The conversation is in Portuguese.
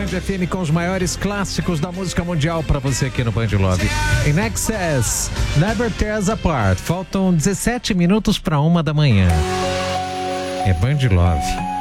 Band FM com os maiores clássicos da música mundial para você aqui no Band Love. In Excess, Never Tear Us Apart. Faltam 17 minutos para 1 da manhã. É Band Love.